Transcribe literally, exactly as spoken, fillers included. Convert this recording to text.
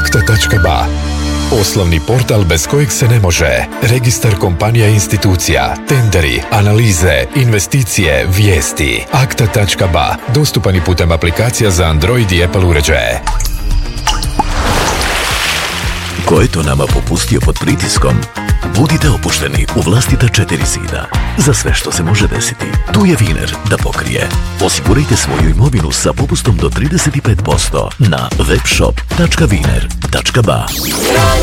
Akta tačka ba. Oslovni portal bez kojeg se ne može. Registar kompanija i institucija, tenderi, analize, investicije, vijesti. Akta tačka ba. Dostupan i putem aplikacija za Android i Apple uređaje. Ko je to nama popustio pod pritiskom? Budite opušteni u vlastita četiri zida. Za sve što se može desiti, tu je Wiener da pokrije. Osigurajte svoju imovinu sa popustom do trideset pet posto na webshop tačka wiener tačka ba.